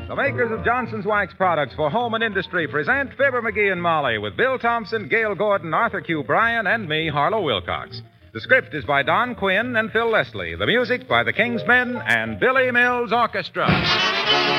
The makers of Johnson's Wax Products for Home and Industry present Fibber McGee and Molly with Bill Thompson, Gail Gordon, Arthur Q. Bryan, and me, Harlow Wilcox. The script is by Don Quinn and Phil Leslie. The music by the King's Men and Billy Mills Orchestra.